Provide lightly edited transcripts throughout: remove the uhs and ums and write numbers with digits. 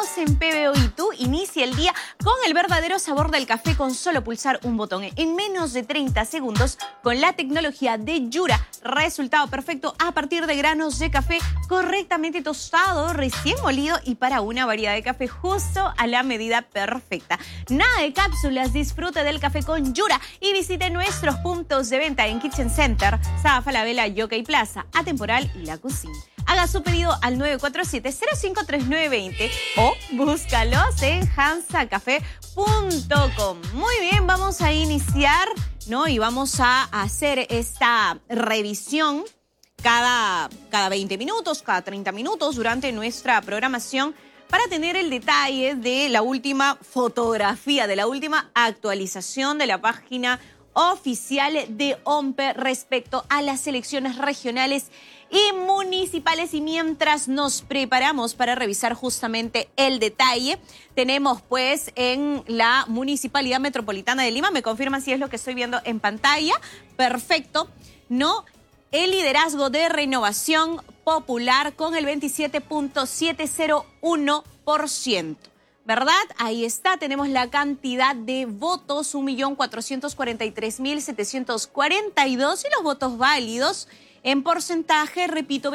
estamos en PBO y tú inicia el día con el verdadero sabor del café con solo pulsar un botón en menos de 30 segundos con la tecnología de Yura. Resultado perfecto a partir de granos de café correctamente tostado, recién molido y para una variedad de café justo a la medida perfecta. Nada de cápsulas, disfrute del café con Yura y visite nuestros puntos de venta en Kitchen Center, Saba Falabella, Yockey Plaza, Atemporal y La Cocina. Haga su pedido al 947-053920 o búscalos en hansacafé.com. Muy bien, vamos a iniciar, ¿no? Y vamos a hacer esta revisión cada 20 minutos, cada 30 minutos durante nuestra programación para tener el detalle de la última fotografía, de la última actualización de la página oficial de OMPE respecto a las elecciones regionales y municipales. Y mientras nos preparamos para revisar justamente el detalle, tenemos pues en la Municipalidad Metropolitana de Lima, me confirman si es lo que estoy viendo en pantalla, perfecto, ¿no? El liderazgo de Renovación Popular con el 27.701%. ¿Verdad? Ahí está, tenemos la cantidad de votos, 1.443.742 y los votos válidos en porcentaje, repito,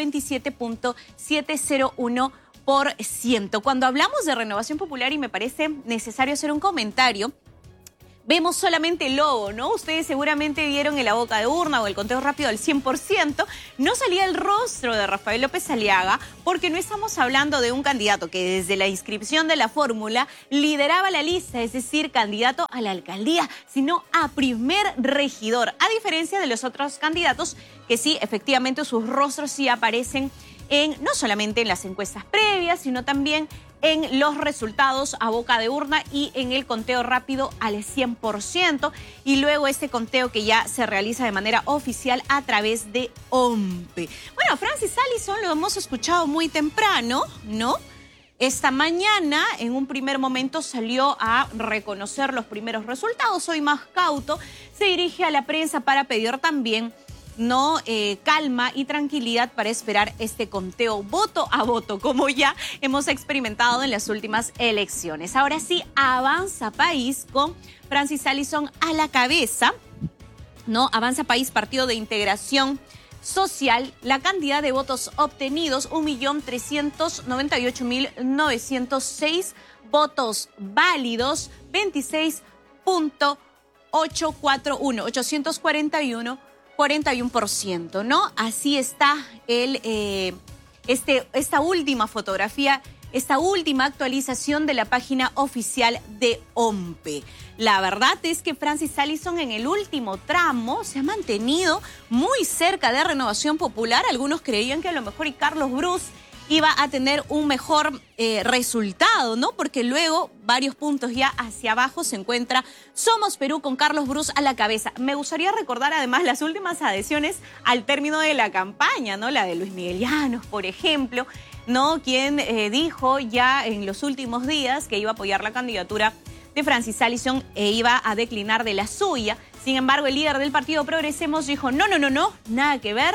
27.701%. Cuando hablamos de Renovación Popular, y me parece necesario hacer un comentario, vemos solamente el logo, ¿no? Ustedes seguramente vieron en la boca de urna o el conteo rápido al 100%. No salía el rostro de Rafael López Aliaga porque no estamos hablando de un candidato que desde la inscripción de la fórmula lideraba la lista, es decir, candidato a la alcaldía, sino a primer regidor, a diferencia de los otros candidatos que sí, efectivamente, sus rostros sí aparecen no solamente en las encuestas previas, sino también en los resultados a boca de urna y en el conteo rápido al 100%. Y luego este conteo que ya se realiza de manera oficial a través de OMPE. Bueno, Francis Allison lo hemos escuchado muy temprano, ¿no? Esta mañana, en un primer momento, salió a reconocer los primeros resultados. Hoy más cauto, se dirige a la prensa para pedir también calma y tranquilidad para esperar este conteo voto a voto, como ya hemos experimentado en las últimas elecciones. Ahora sí, avanza país con Francis Allison a la cabeza, ¿no? Avanza país, Partido de Integración Social, la cantidad de votos obtenidos, 1.398.906 votos válidos, 41%, ¿no? Así está esta última fotografía, esta última actualización de la página oficial de OMPE. La verdad es que Francis Allison en el último tramo se ha mantenido muy cerca de Renovación Popular. Algunos creían que a lo mejor y Carlos Brus iba a tener un mejor resultado, ¿no? Porque luego, varios puntos ya hacia abajo, se encuentra Somos Perú con Carlos Brus a la cabeza. Me gustaría recordar además las últimas adhesiones al término de la campaña, ¿no? La de Luis Miguel Llanos, por ejemplo, ¿no? Quien dijo ya en los últimos días que iba a apoyar la candidatura de Francis Allison e iba a declinar de la suya. Sin embargo, el líder del partido Progresemos dijo, no, nada que ver.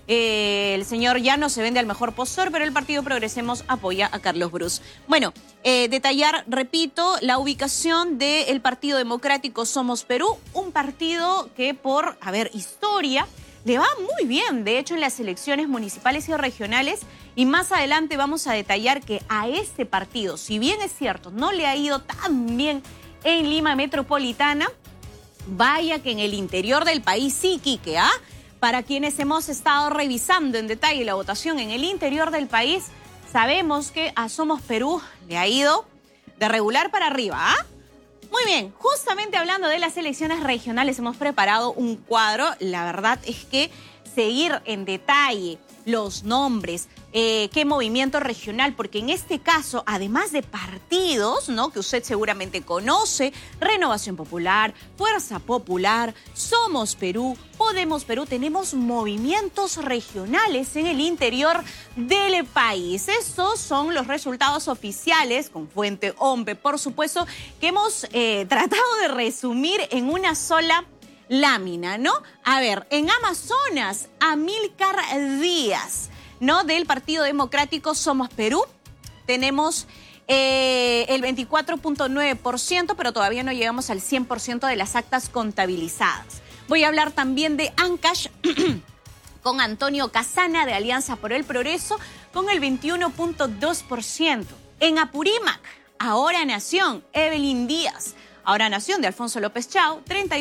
El señor Llanos se vende al mejor postor, pero el partido Progresemos apoya a Carlos Brus. Bueno, detallar, repito, la ubicación del Partido Democrático Somos Perú, un partido que por, historia, le va muy bien, de hecho, en las elecciones municipales y regionales, y más adelante vamos a detallar que a este partido, si bien es cierto, no le ha ido tan bien en Lima Metropolitana, vaya que en el interior del país sí, Quique, ¿ah? Para quienes hemos estado revisando en detalle la votación en el interior del país, sabemos que a Somos Perú le ha ido de regular para arriba, ¿ah? Muy bien, justamente hablando de las elecciones regionales, hemos preparado un cuadro. La verdad es que seguir en detalle los nombres, qué movimiento regional, porque en este caso, además de partidos, ¿no?, que usted seguramente conoce, Renovación Popular, Fuerza Popular, Somos Perú, Podemos Perú, tenemos movimientos regionales en el interior del país. Estos son los resultados oficiales, con fuente OMPE, por supuesto, que hemos tratado de resumir en una sola lámina, ¿no? A ver, en Amazonas, Amílcar Díaz, ¿no?, del Partido Democrático Somos Perú. Tenemos el 24.9%, pero todavía no llegamos al 100% de las actas contabilizadas. Voy a hablar también de Ancash con Antonio Casana de Alianza por el Progreso con el 21.2%. En Apurímac, Ahora Nación, Evelyn Díaz. Ahora Nación de Alfonso López Chao,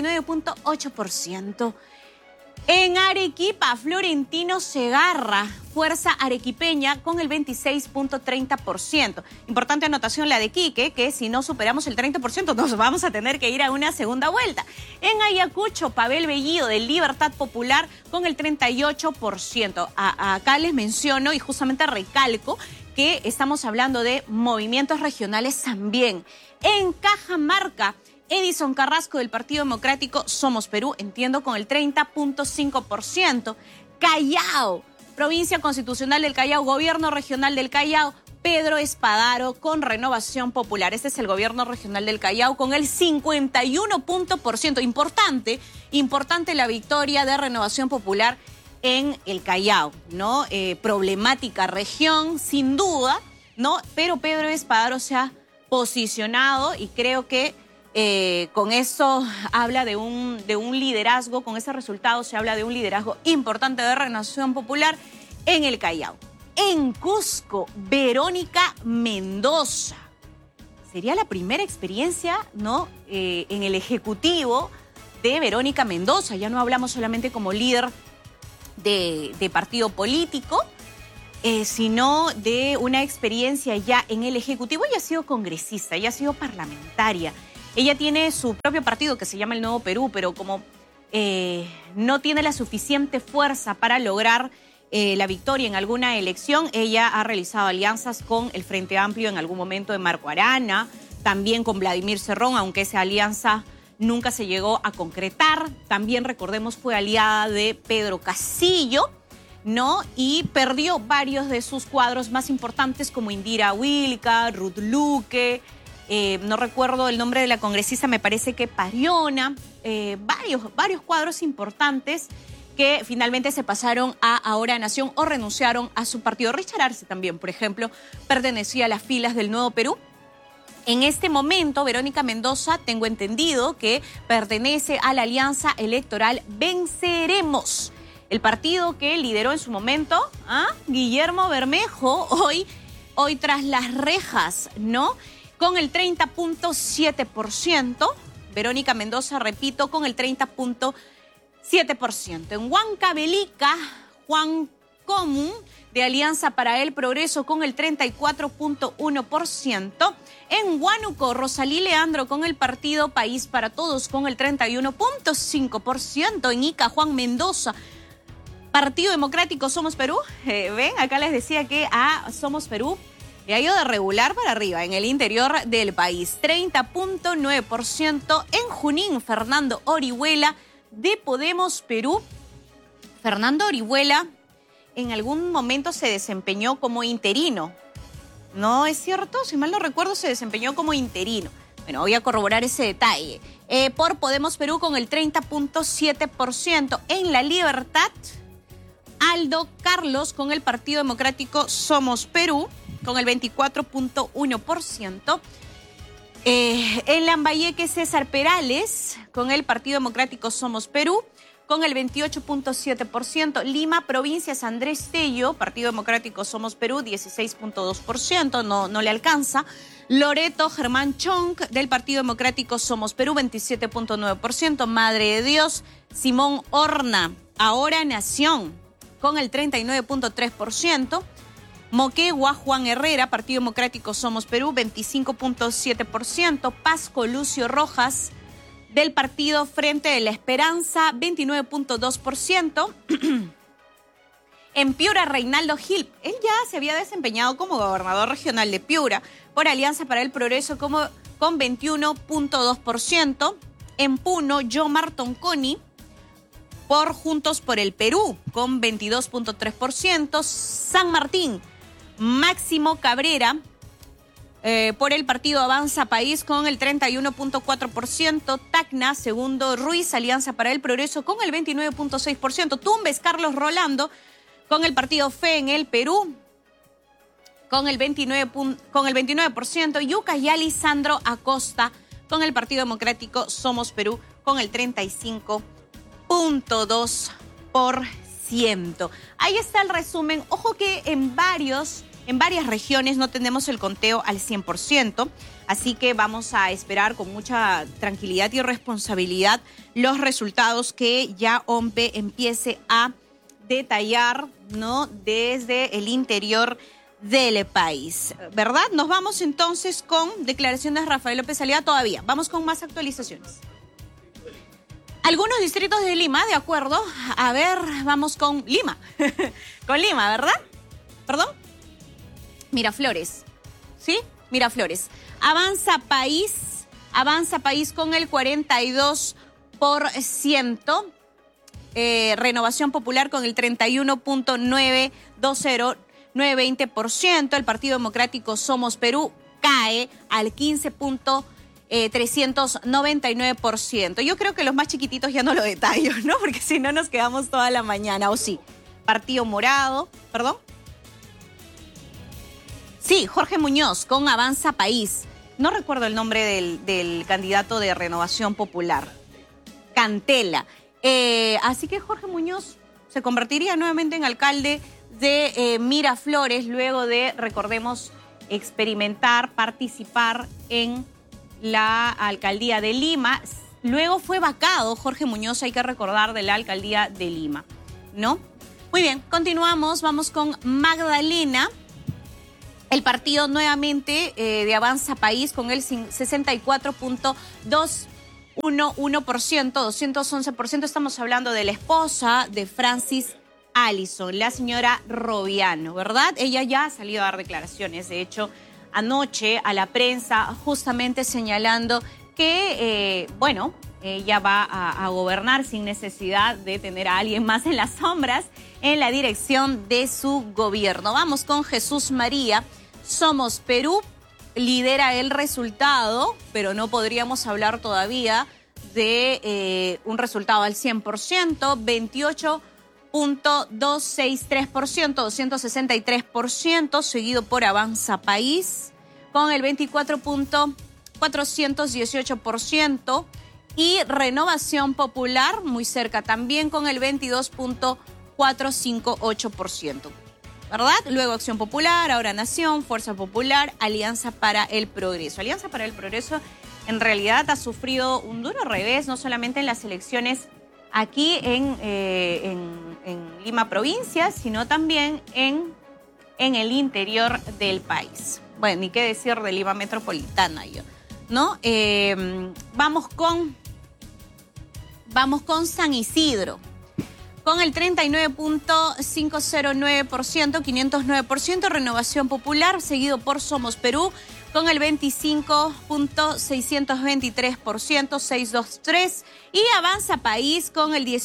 39.8%. En Arequipa, Florentino Segarra, Fuerza Arequipeña, con el 26.30%. Importante anotación la de Quique, que si no superamos el 30% nos vamos a tener que ir a una segunda vuelta. En Ayacucho, Pavel Bellido de Libertad Popular, con el 38%. Acá les menciono y justamente recalco que estamos hablando de movimientos regionales también. En Cajamarca, Edison Carrasco del Partido Democrático Somos Perú, entiendo, con el 30.5%. Callao, Provincia Constitucional del Callao, Gobierno Regional del Callao, Pedro Espadaro con Renovación Popular. Este es el Gobierno Regional del Callao con el 51%. Importante la victoria de Renovación Popular en el Callao, ¿no? Problemática región, sin duda, ¿no? Pero Pedro Espadaro se ha posicionado y creo que con eso habla de un liderazgo, con ese resultado se habla de un liderazgo importante de Renovación Popular en el Callao. En Cusco, Verónica Mendoza. Sería la primera experiencia, ¿no? En el Ejecutivo de Verónica Mendoza. Ya no hablamos solamente como líder de partido político, sino de una experiencia ya en el Ejecutivo. Ella ha sido congresista, ella ha sido parlamentaria. Ella tiene su propio partido que se llama El Nuevo Perú, pero como no tiene la suficiente fuerza para lograr la victoria en alguna elección, ella ha realizado alianzas con el Frente Amplio en algún momento de Marco Arana, también con Vladimir Cerrón, aunque esa alianza nunca se llegó a concretar. También, recordemos, fue aliada de Pedro Castillo, ¿no? Y perdió varios de sus cuadros más importantes como Indira Wilca, Ruth Luque, no recuerdo el nombre de la congresista, me parece que Pariona, varios cuadros importantes que finalmente se pasaron a Ahora Nación o renunciaron a su partido. Richard Arce también, por ejemplo, pertenecía a las filas del Nuevo Perú. En este momento, Verónica Mendoza, tengo entendido que pertenece a la alianza electoral Venceremos, el partido que lideró en su momento Guillermo Bermejo, hoy tras las rejas, ¿no? Con el 30.7%. Verónica Mendoza, repito, con el 30.7%. En Huancavelica, Juan Común, de Alianza para el Progreso, con el 34.1%. En Huánuco, Rosalí Leandro con el partido País para Todos con el 31.5%. En Ica, Juan Mendoza, Partido Democrático Somos Perú. Ven, acá les decía que a Somos Perú le ha ido de regular para arriba en el interior del país. 30.9%. En Junín, Fernando Orihuela de Podemos Perú. Fernando Orihuela en algún momento se desempeñó como interino. ¿No es cierto? Si mal no recuerdo, se desempeñó como interino. Bueno, voy a corroborar ese detalle. Por Podemos Perú con el 30.7%. En La Libertad, Aldo Carlos con el Partido Democrático Somos Perú con el 24.1%. En Lambayeque, César Perales con el Partido Democrático Somos Perú con el 28.7%. Lima, Provincias, Andrés Tello, Partido Democrático Somos Perú, 16.2%, no le alcanza. Loreto, Germán Chong, del Partido Democrático Somos Perú, 27.9%. Madre de Dios, Simón Horna, Ahora Nación, con el 39.3%. Moquegua, Juan Herrera, Partido Democrático Somos Perú, 25.7%. Pasco, Lucio Rojas, del Partido Frente de la Esperanza, 29.2%. En Piura, Reinaldo Gil, él ya se había desempeñado como gobernador regional de Piura por Alianza para el Progreso con 21.2%. En Puno, Yomar Tonconi por Juntos por el Perú con 22.3%. San Martín, Máximo Cabrera por el partido Avanza País con el 31.4%. Tacna, Segundo Ruiz, Alianza para el Progreso con el 29.6%. Tumbes, Carlos Rolando con el partido Fe en el Perú con el 29%, Yucas y Lisandro Acosta con el Partido Democrático Somos Perú con el 35.2%. Ahí está el resumen. Ojo que en varias regiones no tenemos el conteo al 100%, así que vamos a esperar con mucha tranquilidad y responsabilidad los resultados que ya OMPE empiece a detallar, ¿no?, desde el interior del país, ¿verdad? Nos vamos entonces con declaraciones de Rafael López Aliaga todavía. Vamos con más actualizaciones. Algunos distritos de Lima, de acuerdo. A ver, vamos con Lima. Con Lima, ¿verdad? ¿Perdón? Miraflores. ¿Sí? Miraflores. Avanza País con el 42%. Renovación Popular con el 31.920%. El Partido Democrático Somos Perú cae al 15.399%. Yo creo que los más chiquititos ya no lo detallo, ¿no? Porque si no nos quedamos toda la mañana, ¿o sí? Partido Morado, ¿perdón? Sí, Jorge Muñoz con Avanza País. No recuerdo el nombre del candidato de Renovación Popular. Cantela. Así que Jorge Muñoz se convertiría nuevamente en alcalde de Miraflores luego de, recordemos, participar en la alcaldía de Lima. Luego fue vacado Jorge Muñoz, hay que recordar, de la alcaldía de Lima, ¿no? Muy bien, continuamos, vamos con Magdalena. El partido nuevamente de Avanza País con el 64.211%, 211%. Estamos hablando de la esposa de Francis Allison, la señora Roviano, ¿verdad? Ella ya ha salido a dar declaraciones, de hecho, anoche a la prensa, justamente señalando que, ella va a gobernar sin necesidad de tener a alguien más en las sombras en la dirección de su gobierno. Vamos con Jesús María. Somos Perú lidera el resultado, pero no podríamos hablar todavía de un resultado al 100%, 28.263%, 263%, seguido por Avanza País con el 24.418% y Renovación Popular muy cerca también con el 22.458%. ¿Verdad? Luego Acción Popular, ahora Nación, Fuerza Popular, Alianza para el Progreso. Alianza para el Progreso en realidad ha sufrido un duro revés, no solamente en las elecciones aquí en Lima provincia, sino también en el interior del país. Bueno, ni qué decir de Lima metropolitana, ¿no? Vamos con San Isidro. Con el 39.509%, 509%, Renovación Popular, seguido por Somos Perú, con el 25.623%, 623%, y Avanza País con el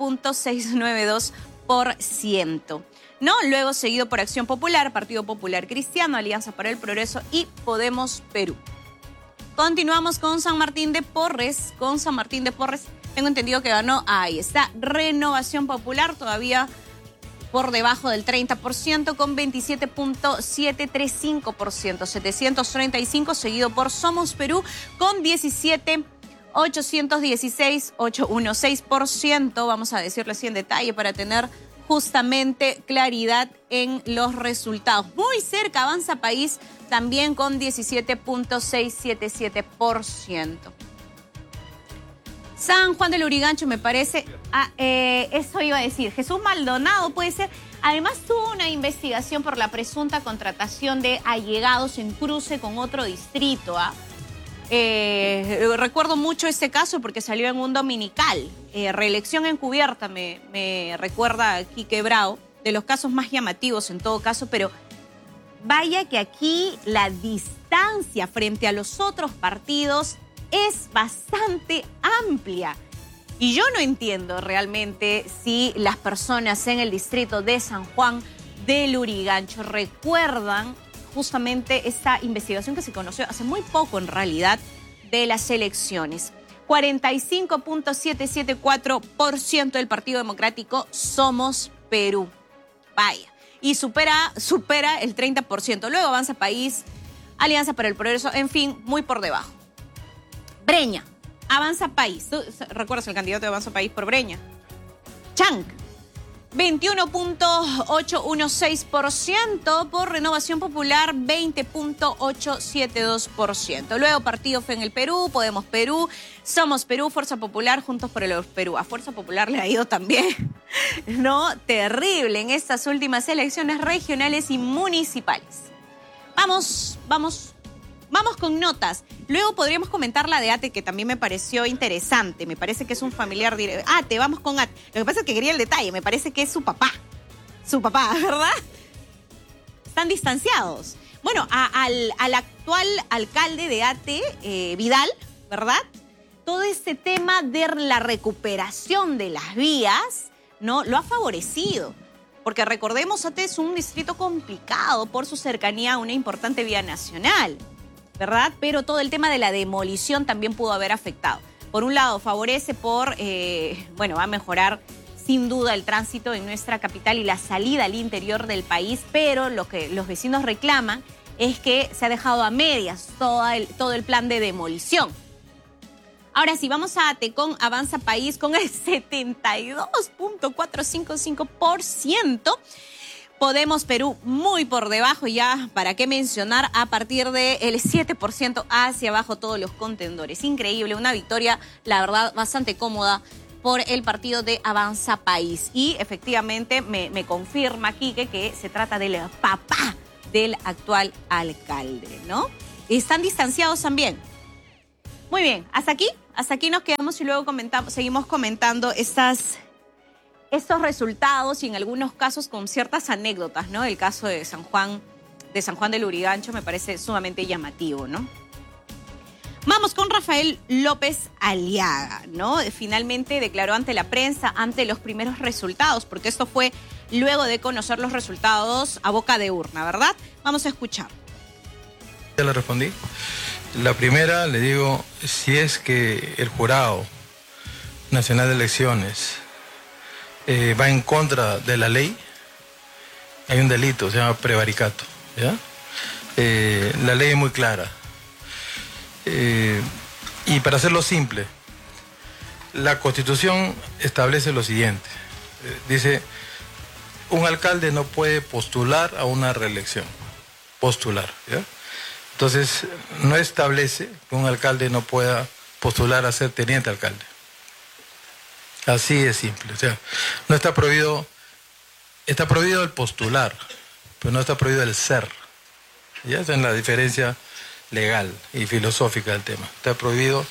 18.692%. ¿No? Luego seguido por Acción Popular, Partido Popular Cristiano, Alianza para el Progreso y Podemos Perú. Continuamos con San Martín de Porres. Tengo entendido que ganó, ahí está, Renovación Popular, todavía por debajo del 30%, con 27.735%, 735, seguido por Somos Perú, con 17.816.816%. Vamos a decirlo así en detalle para tener justamente claridad en los resultados. Muy cerca Avanza País, también con 17.677%. San Juan del Lurigancho, me parece, eso iba a decir, Jesús Maldonado puede ser. Además tuvo una investigación por la presunta contratación de allegados en cruce con otro distrito. Recuerdo mucho este caso porque salió en un dominical. Reelección encubierta, me recuerda Quique Bravo, de los casos más llamativos en todo caso, pero vaya que aquí la distancia frente a los otros partidos es bastante amplia. Y yo no entiendo realmente si las personas en el distrito de San Juan del Lurigancho recuerdan justamente esta investigación que se conoció hace muy poco en realidad de las elecciones. 45.774% del Partido Democrático Somos Perú. Vaya. y supera el 30%. Luego Avanza País, Alianza para el Progreso, en fin, muy por debajo. Breña, Avanza País. ¿Tú recuerdas el candidato de Avanza País por Breña? Chanc, 21.816%, por Renovación Popular 20.872%. Luego Partido Fe en el Perú, Podemos Perú, Somos Perú, Fuerza Popular, Juntos por el Perú. A Fuerza Popular le ha ido también, ¿no? Terrible en estas últimas elecciones regionales y municipales. Vamos con notas. Luego podríamos comentar la de Ate, que también me pareció interesante. Me parece que es un familiar directo. Ate, vamos con Ate. Lo que pasa es que quería el detalle. Me parece que es su papá. Su papá, ¿verdad? Están distanciados. Bueno, al actual alcalde de Ate, Vidal, ¿verdad? Todo este tema de la recuperación de las vías, ¿no? Lo ha favorecido. Porque recordemos, Ate es un distrito complicado por su cercanía a una importante vía nacional, ¿verdad? Pero todo el tema de la demolición también pudo haber afectado. Por un lado, favorece va a mejorar sin duda el tránsito en nuestra capital y la salida al interior del país, pero lo que los vecinos reclaman es que se ha dejado a medias todo el plan de demolición. Ahora sí, vamos a Atecón, Avanza País con el 72.455%. Podemos Perú muy por debajo, ya para qué mencionar, a partir del 7% hacia abajo todos los contendores. Increíble, una victoria, la verdad, bastante cómoda por el partido de Avanza País. Y efectivamente me confirma Quique que se trata del papá del actual alcalde, ¿no? Están distanciados también. Muy bien, hasta aquí nos quedamos y luego seguimos comentando estos resultados y en algunos casos con ciertas anécdotas, ¿no? El caso de San Juan del Urigancho me parece sumamente llamativo, ¿no? Vamos con Rafael López Aliaga, ¿no? Finalmente declaró ante la prensa, ante los primeros resultados, porque esto fue luego de conocer los resultados a boca de urna, ¿verdad? Vamos a escuchar. Ya le respondí. La primera, le digo, si es que el Jurado Nacional de Elecciones va en contra de la ley, hay un delito, se llama prevaricato, ¿ya? La ley es muy clara. Y para hacerlo simple, la Constitución establece lo siguiente. Dice, un alcalde no puede postular a una reelección. Postular, ¿ya? Entonces, no establece que un alcalde no pueda postular a ser teniente alcalde. Así de simple. O sea, no está prohibido el postular, pero no está prohibido el ser. Ya esa es la diferencia legal y filosófica del tema. Está prohibido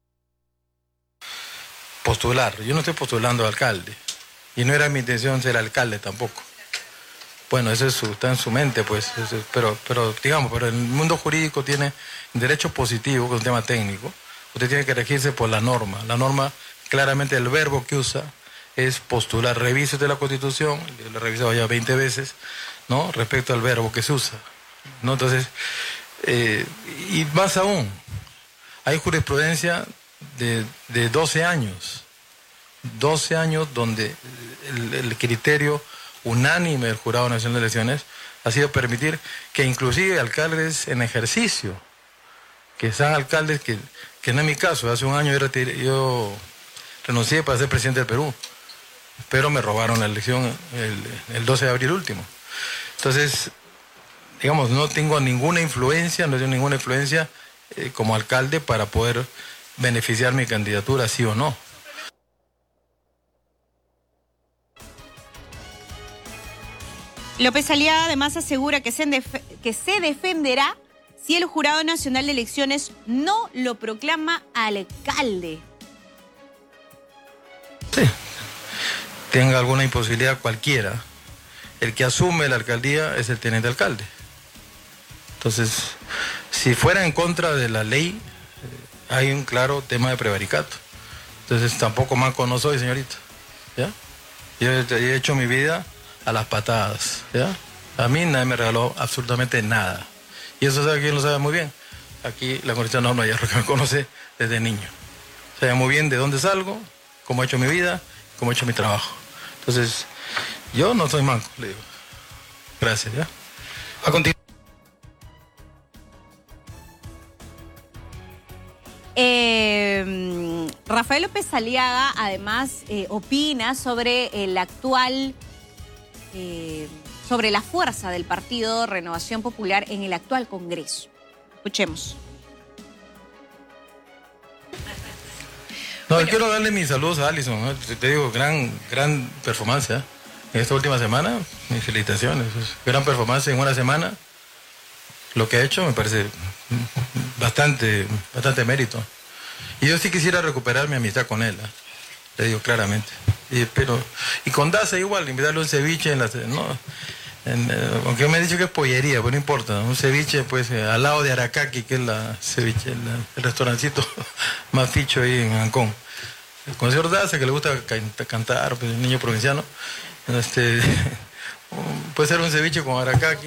postular. Yo no estoy postulando a alcalde. Y no era mi intención ser alcalde tampoco. Bueno, eso está en su mente, pues. Pero el mundo jurídico tiene derecho positivo, que es un tema técnico. Usted tiene que regirse por la norma. La norma, claramente, el verbo que usa es postular. Revise usted la Constitución, lo he revisado ya 20 veces, ¿no? Respecto al verbo que se usa, ¿no? Entonces, y más aún, hay jurisprudencia de 12 años. 12 años donde el criterio unánime del Jurado Nacional de Elecciones ha sido permitir que inclusive alcaldes en ejercicio, que sean alcaldes que no es mi caso, hace un año yo renuncié para ser presidente del Perú, pero me robaron la elección el 12 de abril último. Entonces, digamos, no tengo ninguna influencia como alcalde para poder beneficiar mi candidatura, sí o no. López Aliaga además asegura que se defenderá si el Jurado Nacional de Elecciones no lo proclama alcalde. Sí, tenga alguna imposibilidad cualquiera. El que asume la alcaldía es el teniente alcalde. Entonces, si fuera en contra de la ley, hay un claro tema de prevaricato. Entonces, tampoco manco no soy, señorita. ¿Ya? Yo he hecho mi vida a las patadas, ¿ya? A mí nadie me regaló absolutamente nada. Y eso sabe quién lo sabe muy bien. Aquí la Constitución Norma ya me conoce desde niño. Sabe muy bien de dónde salgo, cómo he hecho mi vida, cómo he hecho mi trabajo. Entonces, yo no soy manco, le digo. Gracias, ¿ya? A continuación. Rafael López Aliaga además opina sobre el actual, sobre la fuerza del Partido Renovación Popular en el actual Congreso. Escuchemos. No, bueno, quiero darle mis saludos a Alison, ¿no? Te digo, gran performance, ¿eh? En esta última semana. Mis felicitaciones. Gran performance en una semana. Lo que ha hecho me parece bastante mérito. Y yo sí quisiera recuperar mi amistad con él, ¿eh? Le digo claramente. Y con Daza igual, invitarle un ceviche aunque me ha dicho que es pollería, pero no importa. Un ceviche, pues, al lado de Aracaki, que es el restaurancito más ficho ahí en Ancón. Con el señor Daza, que le gusta cantar, pues, niño provinciano. Puede ser un ceviche con Aracaki.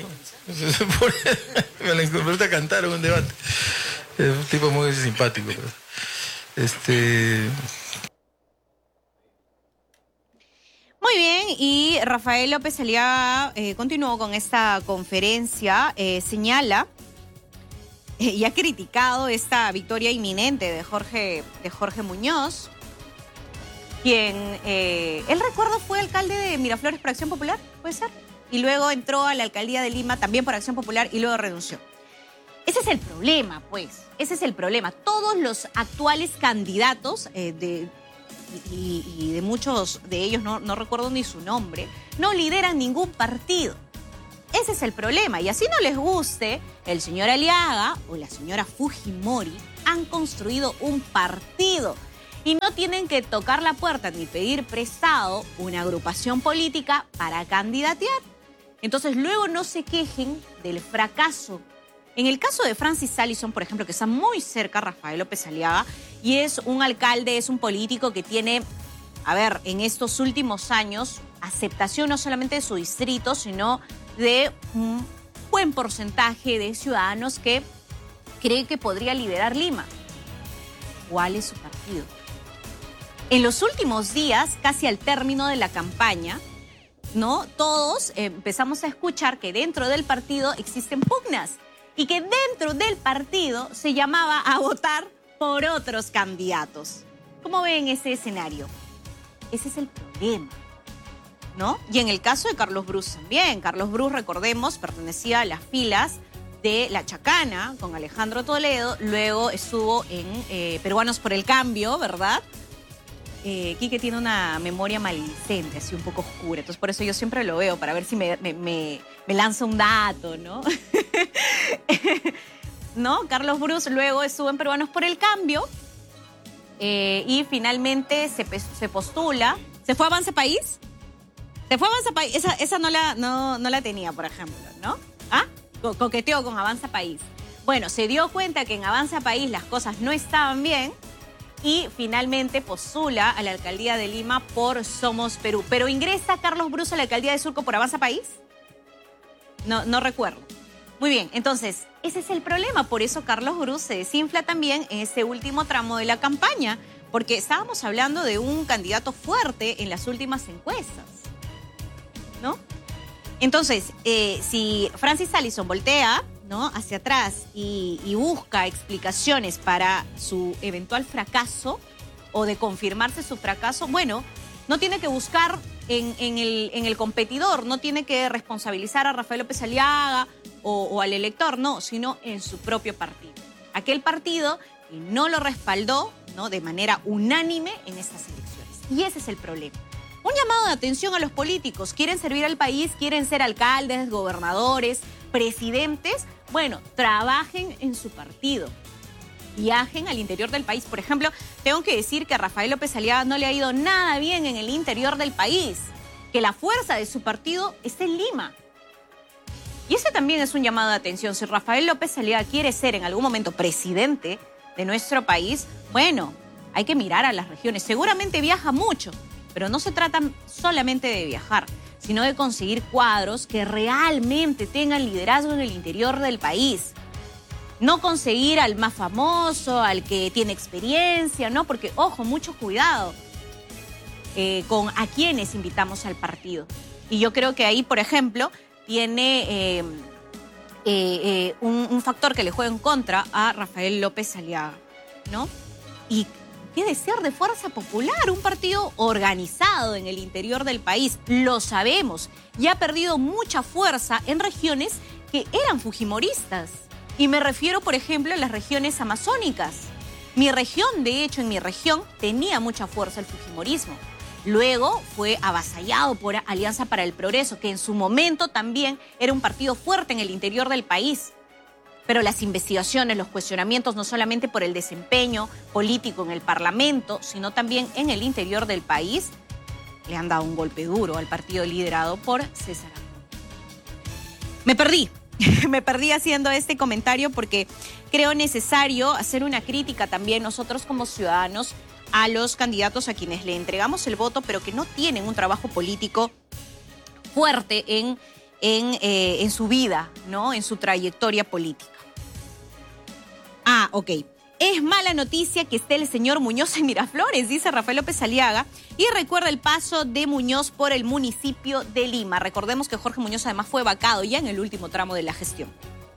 Me gusta cantar en un debate. Es un tipo muy simpático. Muy bien, y Rafael López Aliaga continuó con esta conferencia, señala y ha criticado esta victoria inminente de Jorge Muñoz, quien, él recuerdo fue alcalde de Miraflores por Acción Popular, ¿puede ser? Y luego entró a la alcaldía de Lima también por Acción Popular y luego renunció. Ese es el problema, pues, ese es el problema. Todos los actuales candidatos y de muchos de ellos, no recuerdo ni su nombre, no lideran ningún partido. Ese es el problema. Y así no les guste, el señor Aliaga o la señora Fujimori han construido un partido y no tienen que tocar la puerta ni pedir prestado una agrupación política para candidatear. Entonces luego no se quejen del fracaso. En el caso de Francis Allison, por ejemplo, que está muy cerca a Rafael López Aliaga y es un alcalde, es un político que tiene, en estos últimos años, aceptación no solamente de su distrito, sino de un buen porcentaje de ciudadanos que creen que podría liderar Lima. ¿Cuál es su partido? En los últimos días, casi al término de la campaña, ¿no? Todos empezamos a escuchar que dentro del partido existen pugnas y que dentro del partido se llamaba a votar por otros candidatos. ¿Cómo ven ese escenario? Ese es el problema, ¿no? Y en el caso de Carlos Brus también. Carlos Brus, recordemos, pertenecía a las filas de La Chacana con Alejandro Toledo, luego estuvo en Peruanos por el Cambio, ¿verdad? Quique tiene una memoria maledicente, así un poco oscura, entonces por eso yo siempre lo veo, para ver si me lanza un dato, ¿no? ¿No? Carlos Brus luego estuvo en Peruanos por el Cambio y finalmente se postula. ¿Se fue a Avanza País? ¿Se fue a Avanza País? Esa no la tenía, por ejemplo, ¿no? ¿Ah? Coqueteó con Avanza País. Bueno, se dio cuenta que en Avanza País las cosas no estaban bien y finalmente postula a la alcaldía de Lima por Somos Perú. ¿Pero ingresa Carlos Brus a la alcaldía de Surco por Avanza País? No recuerdo. Muy bien, entonces, ese es el problema. Por eso Carlos Brus se desinfla también en ese último tramo de la campaña, porque estábamos hablando de un candidato fuerte en las últimas encuestas, ¿no? Entonces, si Francis Allison voltea, ¿no?, hacia atrás y busca explicaciones para su eventual fracaso o de confirmarse su fracaso, bueno, no tiene que buscar en el competidor, no tiene que responsabilizar a Rafael López Aliaga o al elector, no, sino en su propio partido. Aquel partido que no lo respaldó, ¿no?, de manera unánime en estas elecciones. Y ese es el problema. Un llamado de atención a los políticos. ¿Quieren servir al país? ¿Quieren ser alcaldes, gobernadores, presidentes? Bueno, trabajen en su partido. Viajen al interior del país. Por ejemplo, tengo que decir que a Rafael López Aliaga no le ha ido nada bien en el interior del país. Que la fuerza de su partido está en Lima. Y ese también es un llamado de atención. Si Rafael López Aliaga quiere ser en algún momento presidente de nuestro país, bueno, hay que mirar a las regiones. Seguramente viaja mucho, pero no se trata solamente de viajar, sino de conseguir cuadros que realmente tengan liderazgo en el interior del país. No conseguir al más famoso, al que tiene experiencia, ¿no? Porque, ojo, mucho cuidado con a quienes invitamos al partido. Y yo creo que ahí, por ejemplo, tiene un factor que le juega en contra a Rafael López Aliaga, ¿no? Y qué decir de Fuerza Popular, un partido organizado en el interior del país, lo sabemos, y ha perdido mucha fuerza en regiones que eran fujimoristas. Y me refiero, por ejemplo, a las regiones amazónicas. Mi región, de hecho, en mi región tenía mucha fuerza el fujimorismo. Luego fue avasallado por Alianza para el Progreso, que en su momento también era un partido fuerte en el interior del país. Pero las investigaciones, los cuestionamientos, no solamente por el desempeño político en el Parlamento, sino también en el interior del país, le han dado un golpe duro al partido liderado por César Acuña. Me perdí haciendo este comentario porque creo necesario hacer una crítica también nosotros como ciudadanos a los candidatos a quienes le entregamos el voto, pero que no tienen un trabajo político fuerte en su vida, ¿no? En su trayectoria política. Ok. Es mala noticia que esté el señor Muñoz en Miraflores, dice Rafael López Aliaga, y recuerda el paso de Muñoz por el municipio de Lima. Recordemos que Jorge Muñoz además fue vacado ya en el último tramo de la gestión.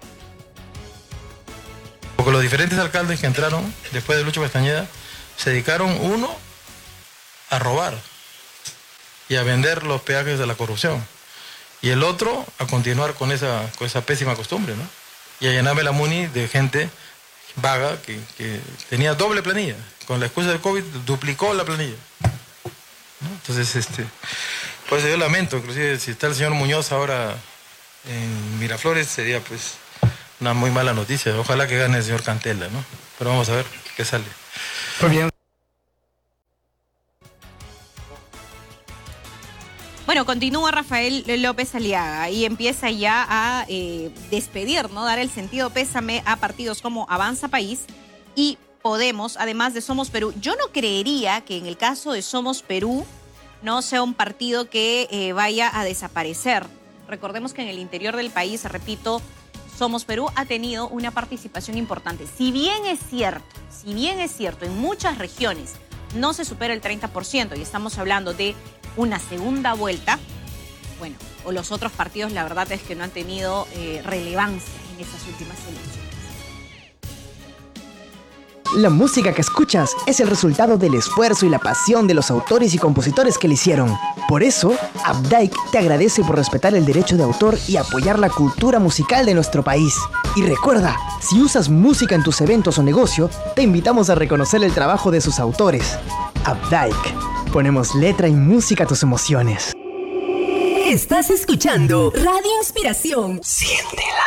Porque los diferentes alcaldes que entraron después de Lucho Castañeda se dedicaron, uno, a robar y a vender los peajes de la corrupción, y el otro a continuar con esa pésima costumbre, ¿no? Y a llenarme la MUNI de gente vaga que tenía doble planilla. Con la excusa del COVID duplicó la planilla, ¿no? Entonces, pues yo lamento, inclusive si está el señor Muñoz ahora en Miraflores, sería pues una muy mala noticia. Ojalá que gane el señor Cantela, ¿no? Pero vamos a ver qué sale. Muy bien. Bueno, continúa Rafael López Aliaga y empieza ya a despedir, ¿no? Dar el sentido pésame a partidos como Avanza País y Podemos, además de Somos Perú. Yo no creería que en el caso de Somos Perú no sea un partido que vaya a desaparecer. Recordemos que en el interior del país, repito, Somos Perú ha tenido una participación importante. Si bien es cierto, en muchas regiones no se supera el 30% y estamos hablando de una segunda vuelta, bueno, o los otros partidos la verdad es que no han tenido relevancia en esas últimas elecciones. La música que escuchas es el resultado del esfuerzo y la pasión de los autores y compositores que la hicieron. Por eso, Updike te agradece por respetar el derecho de autor y apoyar la cultura musical de nuestro país. Y recuerda, si usas música en tus eventos o negocio, te invitamos a reconocer el trabajo de sus autores. Updike. Ponemos letra y música a tus emociones. Estás escuchando Radio Inspiración. Siéntela.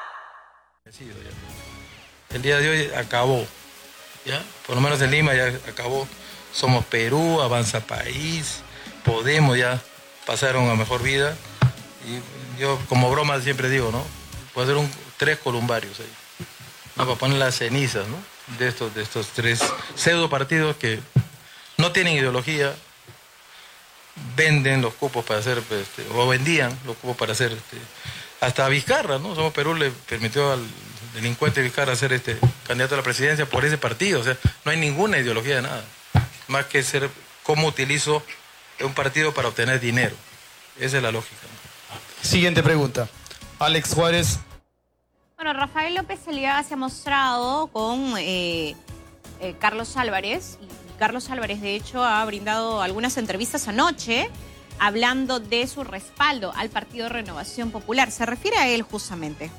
El día de hoy acabó, ¿ya? Por lo menos en Lima ya acabó. Somos Perú, Avanza País, Podemos ya pasaron a mejor vida. Y yo como broma siempre digo, ¿no? Puedo hacer 3 columbarios ahí, ¿no? Para poner las cenizas, ¿no? De estos 3 pseudo partidos que no tienen ideología, venden los cupos para hacer, o vendían los cupos para hacer, hasta a Vizcarra, ¿no? Somos Perú le permitió al delincuente Vizcarra ser candidato a la presidencia por ese partido. O sea, no hay ninguna ideología de nada, más que ser cómo utilizo un partido para obtener dinero. Esa es la lógica, ¿no? Siguiente pregunta. Alex Juárez. Bueno, Rafael López Aliaga se ha mostrado con Carlos Álvarez. Y Carlos Álvarez, de hecho, ha brindado algunas entrevistas anoche hablando de su respaldo al Partido Renovación Popular. Se refiere a él justamente.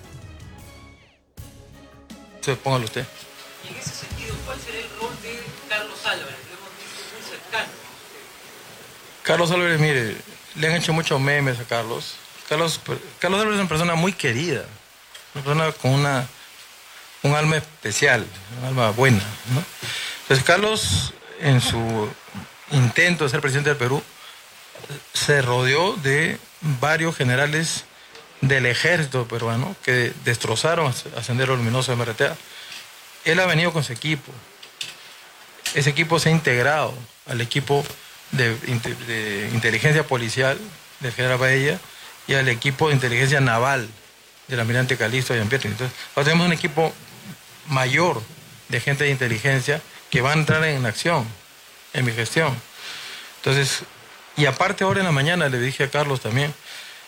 Póngalo usted. Y en ese sentido, ¿cuál será el rol de Carlos Álvarez? Lo hemos visto muy cercano. Carlos Álvarez, mire, le han hecho muchos memes a Carlos. Carlos Álvarez es una persona muy querida, una persona con un alma especial, un alma buena, ¿no? Entonces Carlos, en su intento de ser presidente del Perú, se rodeó de varios generales del ejército peruano que destrozaron a Sendero Luminoso de Maratea. Él ha venido con su equipo. Ese equipo se ha integrado al equipo de inteligencia policial del general Baella y al equipo de inteligencia naval del almirante Calixto Gianpietri. Entonces, ahora tenemos un equipo mayor de gente de inteligencia que va a entrar en acción en mi gestión. Entonces, y aparte ahora en la mañana le dije a Carlos también,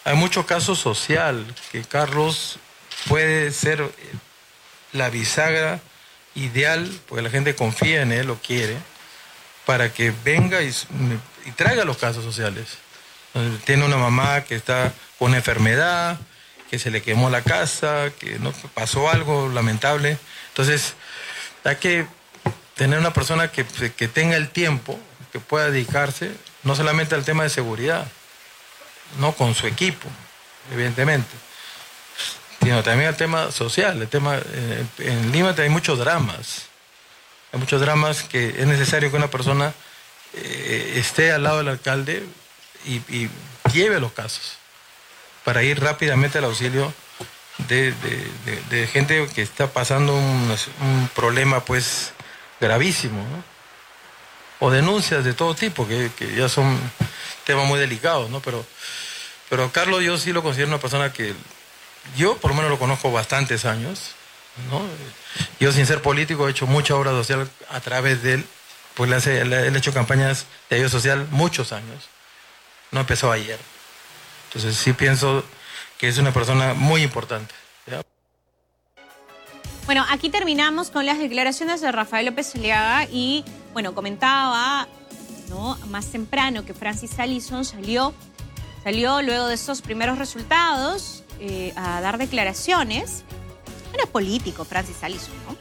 hay mucho caso social, que Carlos puede ser la bisagra ideal, porque la gente confía en él, lo quiere, para que venga y traiga los casos sociales. Tiene una mamá que está con una enfermedad, que se le quemó la casa, que no pasó algo lamentable. Entonces, hay que tener una persona que tenga el tiempo, que pueda dedicarse no solamente al tema de seguridad, no con su equipo, evidentemente, sino también al tema social. El tema, en Lima hay muchos dramas. Hay muchos dramas que es necesario que una persona esté al lado del alcalde y lleve los casos para ir rápidamente al auxilio de gente que está pasando un problema pues gravísimo, ¿no? O denuncias de todo tipo que ya son temas muy delicados, ¿no? Pero Carlos, yo sí lo considero una persona que yo por lo menos lo conozco bastantes años, ¿no? Yo, sin ser político, he hecho mucha obra social a través de él, pues él ha hecho campañas de ayuda social muchos años, no empezó ayer. Entonces sí pienso que es una persona muy importante, ¿ya? Bueno, aquí terminamos con las declaraciones de Rafael López Aliaga y, bueno, comentaba, ¿no?, más temprano que Francis Allison salió luego de estos primeros resultados a dar declaraciones. No es político Francis Allison, ¿no?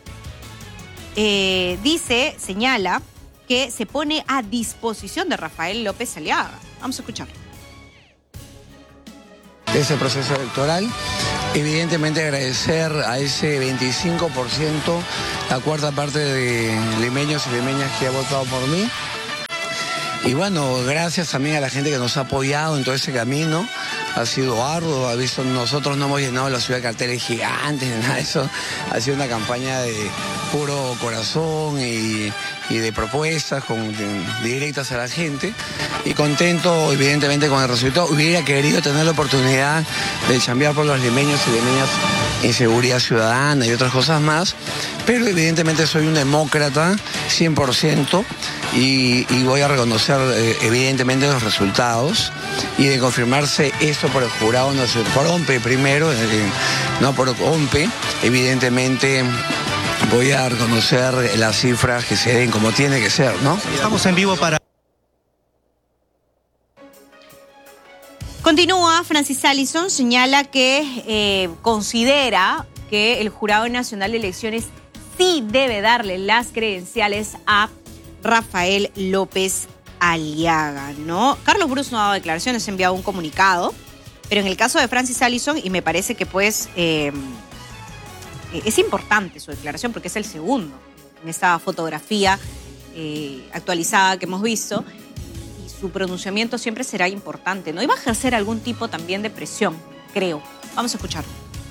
Señala que se pone a disposición de Rafael López Aliaga. Vamos a escuchar. Ese proceso electoral, evidentemente agradecer a ese 25%, la cuarta parte de limeños y limeñas que ha votado por mí. Y bueno, gracias también a la gente que nos ha apoyado en todo ese camino. Ha sido arduo, ha visto, nosotros no hemos llenado la ciudad de carteles gigantes, ni nada de eso. Ha sido una campaña de puro corazón y de propuestas directas a la gente. Y contento, evidentemente, con el resultado. Hubiera querido tener la oportunidad de chambear por los limeños y limeñas en seguridad ciudadana y otras cosas más. Pero evidentemente soy un demócrata 100% y voy a reconocer evidentemente los resultados, y de confirmarse esto por el jurado nacional, por OMPE primero, no por OMPE, evidentemente voy a reconocer las cifras que se den como tiene que ser, ¿no? Estamos en vivo para... Continúa, Francis Allison señala que considera que el Jurado Nacional de Elecciones sí debe darle las credenciales a Rafael López Aliaga, ¿no? Carlos Bruce no ha dado declaraciones, ha enviado un comunicado, pero en el caso de Francis Allison, y me parece que pues es importante su declaración porque es el segundo en esta fotografía actualizada que hemos visto, y su pronunciamiento siempre será importante, ¿no? Y va a ejercer algún tipo también de presión, creo. Vamos a escucharlo.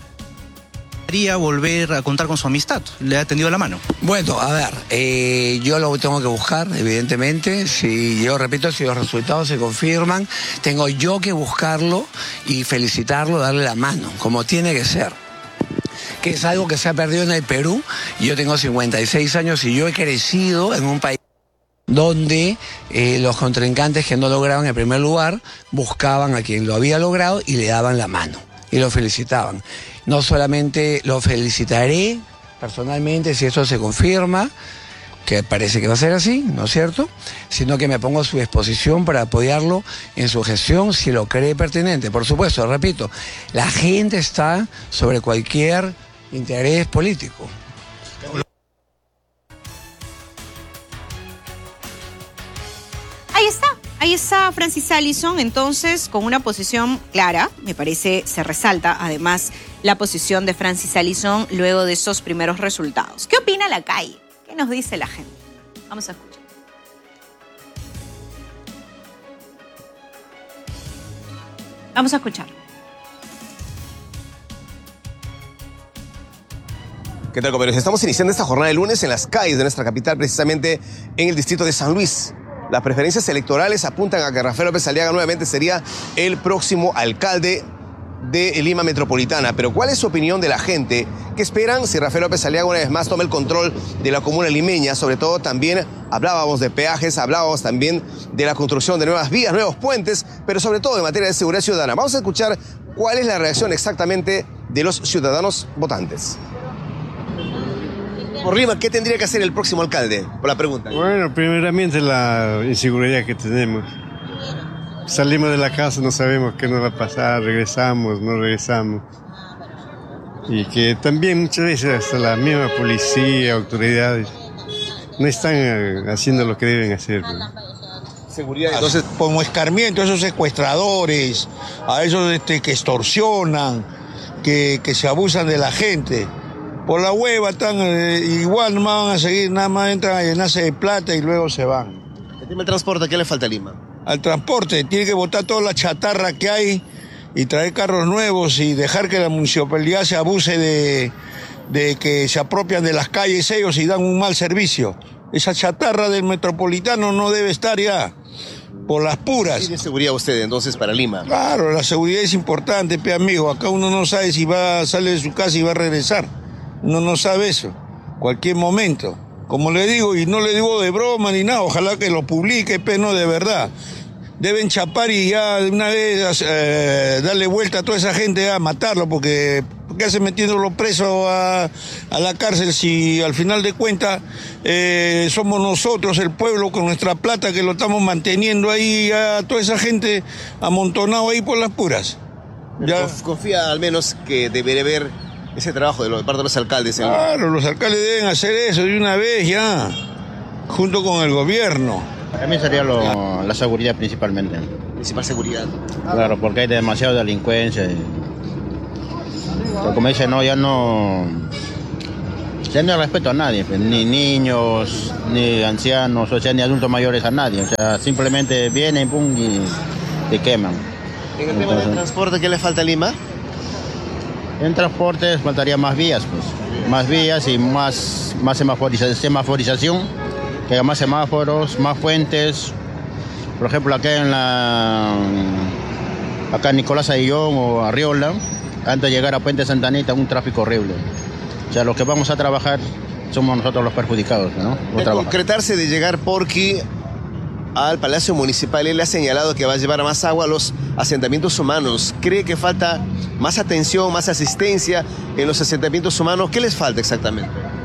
Volver a contar con su amistad, le ha tendido la mano. Bueno, a ver, yo lo tengo que buscar, evidentemente. Si los resultados se confirman, tengo yo que buscarlo y felicitarlo, darle la mano, como tiene que ser. Que es algo que se ha perdido en el Perú. Yo tengo 56 años y yo he crecido en un país donde los contrincantes que no lograban el primer lugar buscaban a quien lo había logrado y le daban la mano y lo felicitaban. No solamente lo felicitaré personalmente si esto se confirma, que parece que va a ser así, ¿no es cierto?, sino que me pongo a su disposición para apoyarlo en su gestión si lo cree pertinente. Por supuesto, repito, la gente está sobre cualquier interés político. Ahí está Francis Allison, entonces, con una posición clara. Me parece, se resalta además la posición de Francis Allison luego de esos primeros resultados. ¿Qué opina la calle? ¿Qué nos dice la gente? Vamos a escuchar. Vamos a escuchar. ¿Qué tal, compañeros? Estamos iniciando esta jornada de lunes en las calles de nuestra capital, precisamente en el distrito de San Luis. Las preferencias electorales apuntan a que Rafael López Aliaga nuevamente sería el próximo alcalde de Lima Metropolitana. Pero ¿cuál es su opinión de la gente? ¿Qué esperan si Rafael López Aliaga una vez más toma el control de la comuna limeña? Sobre todo también hablábamos de peajes, hablábamos también de la construcción de nuevas vías, nuevos puentes, pero sobre todo en materia de seguridad ciudadana. Vamos a escuchar cuál es la reacción exactamente de los ciudadanos votantes. Por Lima, ¿qué tendría que hacer el próximo alcalde? Por la pregunta. Bueno, primeramente la inseguridad que tenemos. Salimos de la casa, no sabemos qué nos va a pasar, regresamos, no regresamos. Y que también muchas veces hasta la misma policía, autoridades, no están haciendo lo que deben hacer. Seguridad, entonces, como escarmiento a esos secuestradores, a esos que extorsionan, que se abusan de la gente. Por la hueva están, igual no van a seguir, nada más entran a llenarse de plata y luego se van. El tema del transporte, ¿qué le falta a Lima? Al transporte, tiene que botar toda la chatarra que hay y traer carros nuevos y dejar que la municipalidad se abuse de que se apropian de las calles ellos y dan un mal servicio. Esa chatarra del metropolitano no debe estar ya, por las puras. ¿Tiene seguridad usted entonces para Lima? Claro, la seguridad es importante, amigo. Acá uno no sabe si sale de su casa y va a regresar. Uno no sabe eso, cualquier momento. Como le digo, y no le digo de broma ni nada, ojalá que lo publique, no de verdad. Deben chapar y ya de una vez darle vuelta a toda esa gente a matarlo, porque ¿qué hace metiéndolo preso a la cárcel si al final de cuentas somos nosotros, el pueblo, con nuestra plata que lo estamos manteniendo ahí, a toda esa gente amontonado ahí por las puras? ¿Ya? Confía al menos que debería haber ese trabajo de parte de los alcaldes. Claro, los alcaldes deben hacer eso de una vez ya, junto con el gobierno. A mí sería la seguridad principalmente. Principal seguridad. Claro, porque hay demasiada delincuencia. Pero como dice, ya no respeto a nadie, pues, ni niños, ni ancianos, o sea, ni adultos mayores a nadie. O sea, simplemente vienen, pum, y queman. En el tema del transporte, ¿qué le falta a Lima? En transporte faltaría más vías, pues. Más vías y más semaforización, que haya más semáforos, más puentes. Por ejemplo, acá en Nicolás Ayllón o Arriola, antes de llegar a Puente Santa Anita, un tráfico horrible. O sea, los que vamos a trabajar somos nosotros los perjudicados, ¿no? De concretarse de llegar Porky al Palacio Municipal, él ha señalado que va a llevar más agua a los asentamientos humanos. ¿Cree que falta más atención, más asistencia en los asentamientos humanos? ¿Qué les falta exactamente?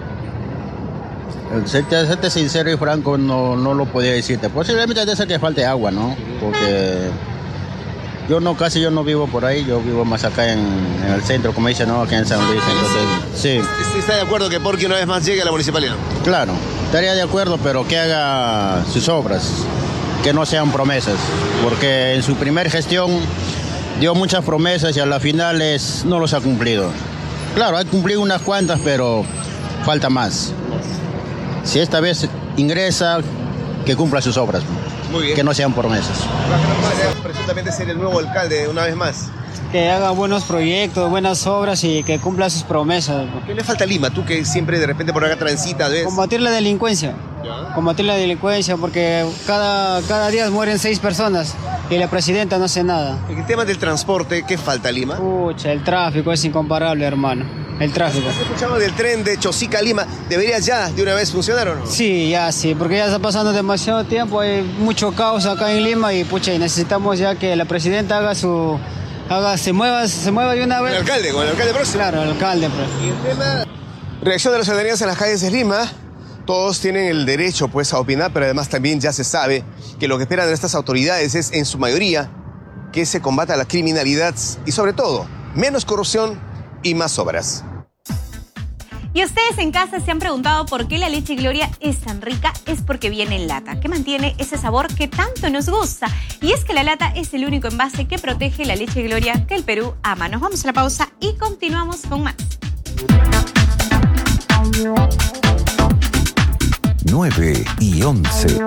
Serte sincero y franco, no lo podría decirte. Posiblemente debe ser que falte agua, ¿no? Porque yo no vivo por ahí, yo vivo más acá en el centro, como dice, ¿no? Aquí en San Luis. Entonces, sí. ¿Está de acuerdo que Porky una vez más llegue a la municipalidad? Claro, estaría de acuerdo, pero que haga sus obras, que no sean promesas, porque en su primer gestión dio muchas promesas y a las finales no los ha cumplido. Claro, ha cumplido unas cuantas, pero falta más. Si esta vez ingresa, que cumpla sus obras. Muy bien. Que no sean promesas. Presuntamente ser el nuevo alcalde una vez más. Que haga buenos proyectos, buenas obras y que cumpla sus promesas. ¿Qué le falta a Lima? Tú que siempre de repente por acá transitas, ¿ves? Combatir la delincuencia. ¿Ya? Combatir la delincuencia porque cada día mueren 6 personas y la presidenta no hace nada. En el tema del transporte, ¿qué falta a Lima? Pucha, el tráfico es incomparable, hermano. El tráfico. ¿Has escuchado del tren de Chosica a Lima? ¿Debería ya de una vez funcionar o no? Sí, porque ya está pasando demasiado tiempo, hay mucho caos acá en Lima y pucha, necesitamos ya que la presidenta se mueva de una vez. Con el alcalde próximo. Claro, el alcalde. Y el tema, reacción de los ciudadanos en las calles de Lima. Todos tienen el derecho pues a opinar, pero además también ya se sabe que lo que esperan de estas autoridades es, en su mayoría, que se combata la criminalidad y sobre todo, menos corrupción y más obras. Y ustedes en casa se han preguntado por qué la leche Gloria es tan rica. Es porque viene en lata, que mantiene ese sabor que tanto nos gusta. Y es que la lata es el único envase que protege la leche Gloria que el Perú ama. Nos vamos a la pausa y continuamos con más. 9:11.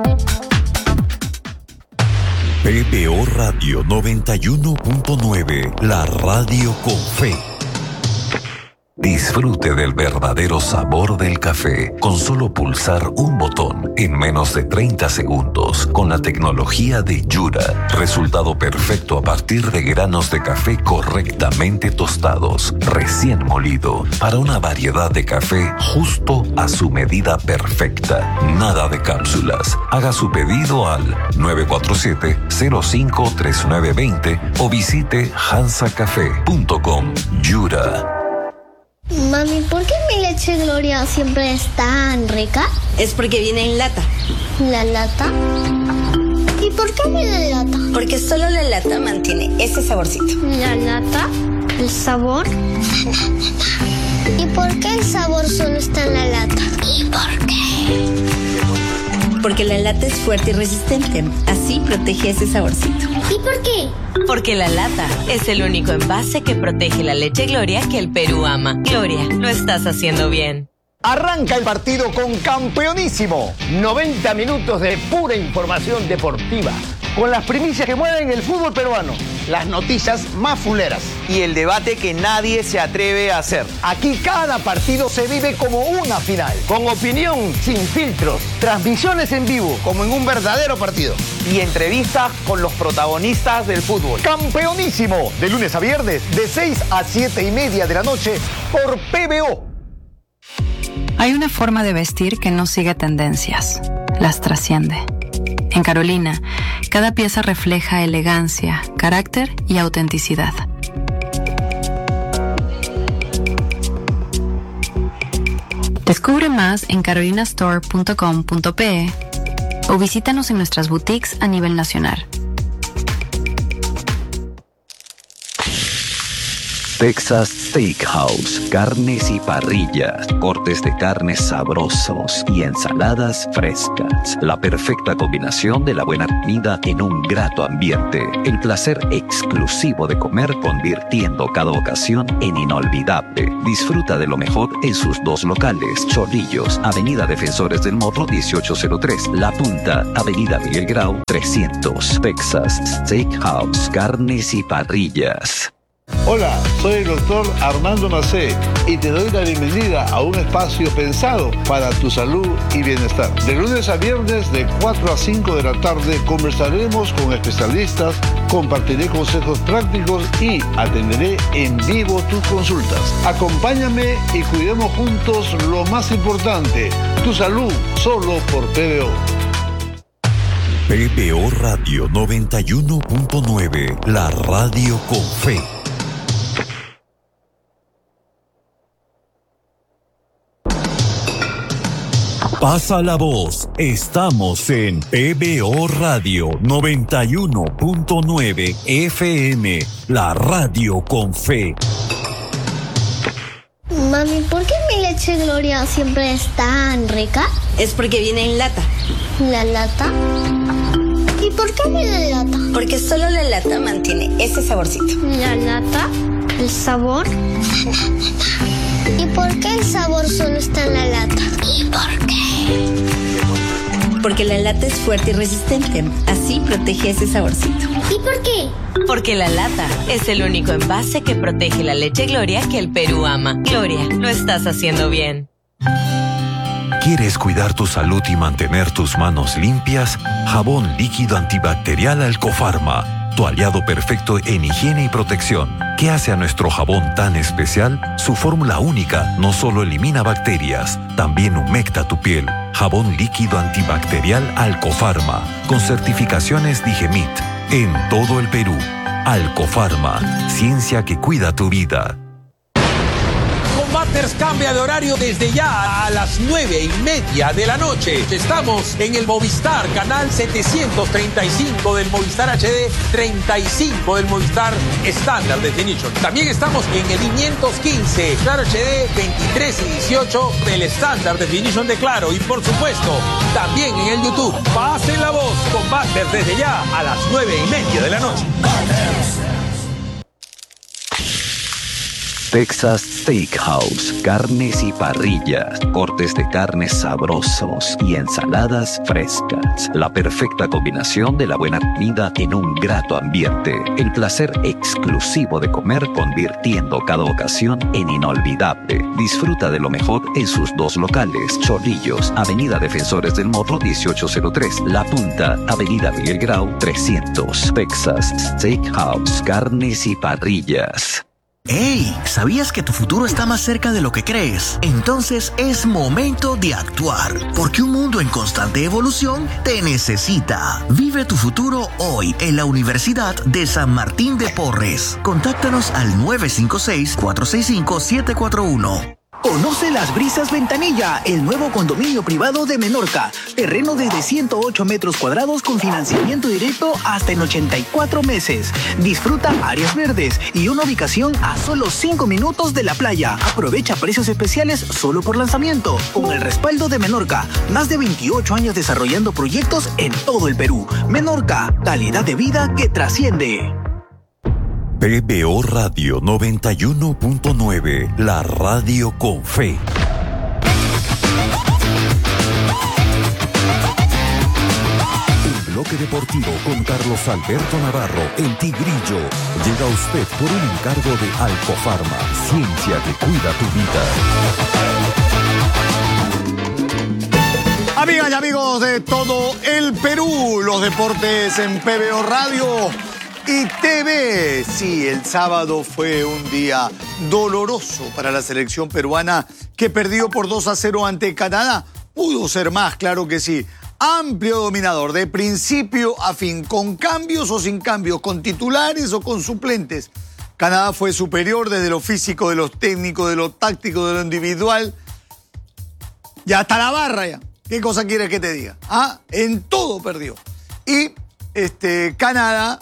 PPO Radio 91.9, la radio con fe. Disfruta. Disfrute del verdadero sabor del café con solo pulsar un botón en menos de 30 segundos con la tecnología de Yura. Resultado perfecto a partir de granos de café correctamente tostados, recién molido, para una variedad de café justo a su medida perfecta. Nada de cápsulas. Haga su pedido al 947-053920 o visite hansacafé.com. Yura. Mami, ¿por qué mi leche Gloria siempre es tan rica? Es porque viene en lata. ¿La lata? ¿Y por qué viene en lata? Porque solo la lata mantiene ese saborcito. ¿La lata? ¿El sabor? ¿Y por qué el sabor solo está en la lata? ¿Y por qué? Porque la lata es fuerte y resistente. Así protege ese saborcito. ¿Y por qué? Porque la lata es el único envase que protege la leche Gloria que el Perú ama. Gloria, lo estás haciendo bien. Arranca el partido con Campeonísimo. 90 minutos de pura información deportiva, con las primicias que mueven el fútbol peruano, las noticias más fuleras y el debate que nadie se atreve a hacer. Aquí cada partido se vive como una final, con opinión sin filtros, transmisiones en vivo como en un verdadero partido y entrevistas con los protagonistas del fútbol. Campeonísimo, de lunes a viernes, de 6 a 7:30 de la noche por PBO. Hay una forma de vestir que no sigue tendencias, las trasciende. En Carolina, cada pieza refleja elegancia, carácter y autenticidad. Descubre más en carolinastore.com.pe o visítanos en nuestras boutiques a nivel nacional. Texas Steakhouse, carnes y parrillas, cortes de carnes sabrosos y ensaladas frescas. La perfecta combinación de la buena comida en un grato ambiente. El placer exclusivo de comer convirtiendo cada ocasión en inolvidable. Disfruta de lo mejor en sus dos locales. Chorrillos, Avenida Defensores del Morro 1803. La Punta, Avenida Miguel Grau 300. Texas Steakhouse, carnes y parrillas. Hola, soy el doctor Armando Macé y te doy la bienvenida a un espacio pensado para tu salud y bienestar. De lunes a viernes de 4 a 5 de la tarde conversaremos con especialistas, compartiré consejos prácticos y atenderé en vivo tus consultas. Acompáñame y cuidemos juntos lo más importante, tu salud, solo por PBO. PBO Radio 91.9, la radio con fe. Pasa la voz, estamos en PBO Radio 91.9 FM, la radio con fe. Mami, ¿por qué mi leche Gloria siempre es tan rica? Es porque viene en lata. ¿La lata? ¿Y por qué viene en lata? Porque solo la lata mantiene ese saborcito. ¿La lata? ¿El sabor? ¿Y por qué el sabor solo está en la lata? ¿Y por qué? Porque la lata es fuerte y resistente. Así protege ese saborcito. ¿Y por qué? Porque la lata es el único envase que protege la leche Gloria que el Perú ama. Gloria, lo estás haciendo bien. ¿Quieres cuidar tu salud y mantener tus manos limpias? Jabón líquido antibacterial Alcofarma, tu aliado perfecto en higiene y protección. ¿Qué hace a nuestro jabón tan especial? Su fórmula única no solo elimina bacterias, también humecta tu piel. Jabón líquido antibacterial Alcofarma, con certificaciones Digemit, en todo el Perú. Alcofarma, ciencia que cuida tu vida. Combaters cambia de horario desde ya a las 9:30 de la noche. Estamos en el Movistar, canal 735 del Movistar HD, 35 del Movistar Standard Definition. También estamos en el 515 Claro HD, 23 y 18 del Standard Definition de Claro. Y por supuesto, también en el YouTube. Pasen la voz, Combaters desde ya a las 9:30 de la noche. Texas Steakhouse, carnes y parrillas, cortes de carnes sabrosos y ensaladas frescas. La perfecta combinación de la buena comida en un grato ambiente. El placer exclusivo de comer convirtiendo cada ocasión en inolvidable. Disfruta de lo mejor en sus dos locales. Chorrillos, Avenida Defensores del Morro 1803. La Punta, Avenida Miguel Grau 300. Texas Steakhouse, carnes y parrillas. ¡Hey! ¿Sabías que tu futuro está más cerca de lo que crees? Entonces es momento de actuar, porque un mundo en constante evolución te necesita. Vive tu futuro hoy en la Universidad de San Martín de Porres. Contáctanos al 956-465-741. Conoce Las Brisas Ventanilla, el nuevo condominio privado de Menorca. Terreno desde 108 metros cuadrados con financiamiento directo hasta en 84 meses. Disfruta áreas verdes y una ubicación a solo 5 minutos de la playa. Aprovecha precios especiales solo por lanzamiento. Con el respaldo de Menorca, más de 28 años desarrollando proyectos en todo el Perú. Menorca, calidad de vida que trasciende. PBO Radio 91.9, la radio con fe. El bloque deportivo con Carlos Alberto Navarro, el Tigrillo, llega a usted por un encargo de Alcofarma, ciencia que cuida tu vida. Amigas y amigos de todo el Perú, los deportes en PBO Radio y TV. Sí, el sábado fue un día doloroso para la selección peruana que perdió por 2-0 ante Canadá. Pudo ser más, claro que sí. Amplio dominador, de principio a fin, con cambios o sin cambios, con titulares o con suplentes. Canadá fue superior desde lo físico, de lo técnico, de lo táctico, de lo individual. Y hasta la barra ya. ¿Qué cosa quieres que te diga? En todo perdió. Y Canadá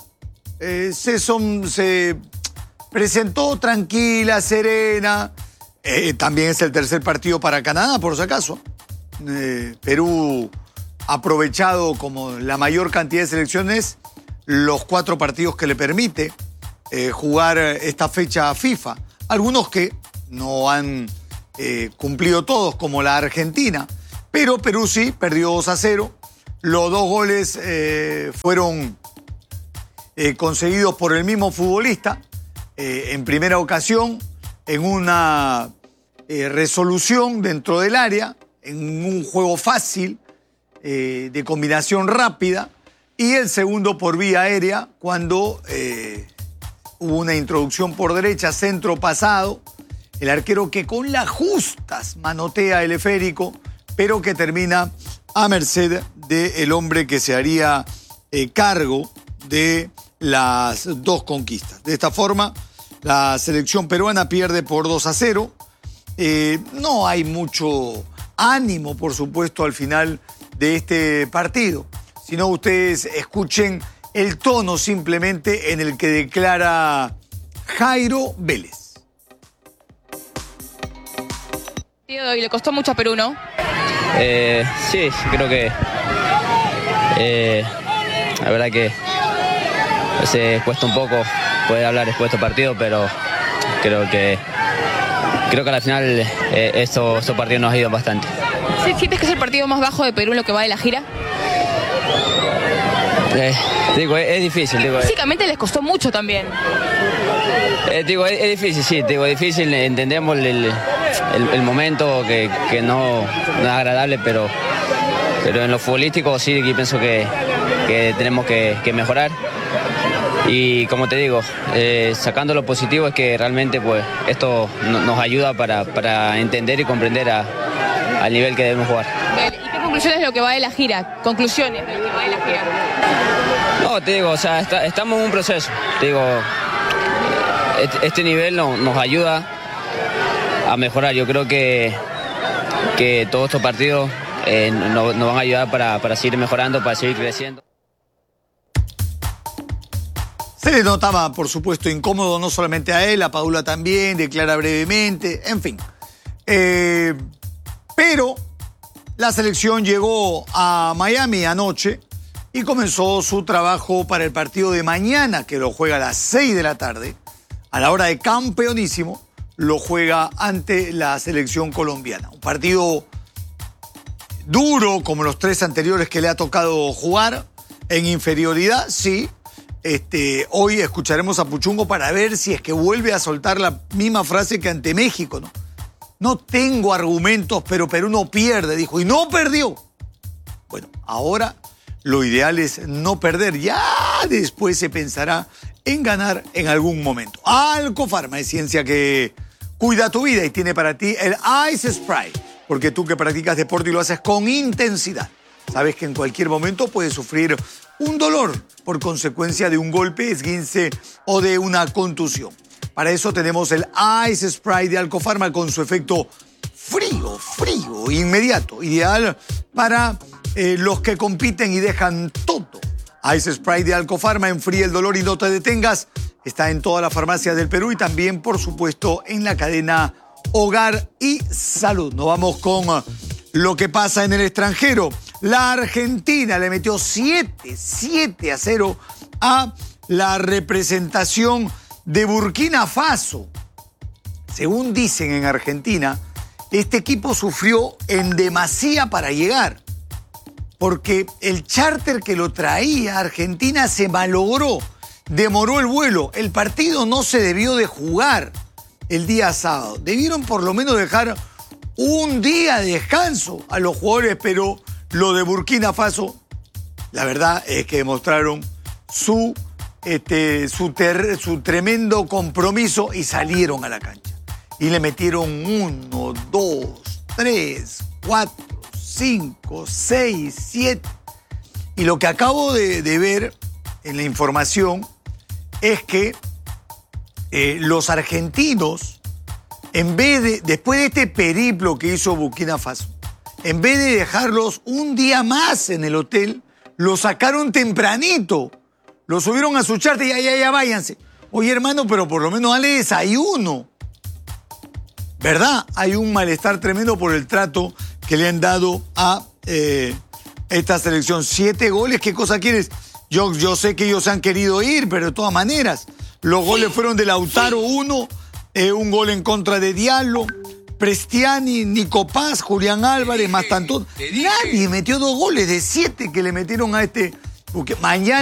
se presentó tranquila, serena. También es el tercer partido para Canadá, por si acaso. Perú ha aprovechado como la mayor cantidad de selecciones los 4 partidos que le permite jugar esta fecha FIFA. Algunos que no han cumplido todos, como la Argentina. Pero Perú sí, perdió 2-0. Los 2 goles fueron conseguidos por el mismo futbolista. En primera ocasión, en una resolución dentro del área, en un juego fácil, de combinación rápida. Y el segundo por vía aérea, cuando hubo una introducción por derecha, centro pasado. El arquero que con las justas manotea el esférico, pero que termina a merced del hombre que se haría cargo de las 2 conquistas. De esta forma, la selección peruana pierde por 2-0. No hay mucho ánimo, por supuesto, al final de este partido, sino ustedes escuchen el tono simplemente en el que declara Jairo Vélez. Y le costó mucho a Perú, ¿no? Sí, creo que la verdad que se cuesta un poco poder hablar después de este partido, pero creo que a la final estos partidos nos ha ido bastante. ¿Sí, sientes que es el partido más bajo de Perú en lo que va de la gira? Es difícil. Físicamente les costó mucho también. Es difícil, sí, es difícil, entendemos el momento que no es agradable, pero en lo futbolístico sí pienso que tenemos que mejorar. Y como te digo, sacando lo positivo es que realmente pues esto nos ayuda para entender y comprender al nivel que debemos jugar. ¿Y qué conclusiones de lo que va de la gira? Conclusiones de lo que va de la gira. No, te digo, o sea, estamos en un proceso. Te digo, este nivel nos ayuda a mejorar. Yo creo que todos estos partidos nos van a ayudar para seguir mejorando, para seguir creciendo. Se le notaba, por supuesto, incómodo no solamente a él, a Paula también, declara brevemente, en fin. Pero la selección llegó a Miami anoche y comenzó su trabajo para el partido de mañana, que lo juega a las 6 de la tarde, a la hora de Campeonísimo, lo juega ante la selección colombiana. Un partido duro, como los 3 anteriores que le ha tocado jugar, en inferioridad, sí. Hoy escucharemos a Puchungo para ver si es que vuelve a soltar la misma frase que ante México, ¿no? No tengo argumentos, pero Perú no pierde, dijo, y no perdió. Bueno, ahora lo ideal es no perder, ya después se pensará en ganar en algún momento. Alcofarma es ciencia que cuida tu vida y tiene para ti el Ice Spray, porque tú que practicas deporte y lo haces con intensidad, sabes que en cualquier momento puedes sufrir un dolor por consecuencia de un golpe, esguince o de una contusión. Para eso tenemos el Ice Spray de Alcofarma con su efecto frío, inmediato, ideal para los que compiten y dejan todo. Ice Spray de Alcofarma enfría el dolor y no te detengas. Está en todas las farmacias del Perú y también, por supuesto, en la cadena Hogar y Salud. Nos vamos con lo que pasa en el extranjero. La Argentina le metió 7-0 a la representación de Burkina Faso. Según dicen en Argentina, este equipo sufrió en demasía para llegar, porque el charter que lo traía a Argentina se malogró, demoró el vuelo. El partido no se debió de jugar el día sábado. Debieron por lo menos dejar un día de descanso a los jugadores, pero lo de Burkina Faso, la verdad es que demostraron su tremendo compromiso y salieron a la cancha. Y le metieron 1, 2, 3, 4, 5, 6, 7. Y lo que acabo de ver en la información es que los argentinos, después de este periplo que hizo Burkina Faso, en vez de dejarlos un día más en el hotel, los sacaron tempranito. Los subieron a su charter y ya váyanse. Oye, hermano, pero por lo menos dale desayuno. ¿Verdad? Hay un malestar tremendo por el trato que le han dado a esta selección. 7 goles, ¿qué cosa quieres? Yo sé que ellos han querido ir, pero de todas maneras. Los goles fueron de Lautaro 1, un gol en contra de Diallo, Prestiani, Nico Paz, Julián Álvarez, más tanto. Nadie metió 2 goles de 7 que le metieron a este. Porque mañana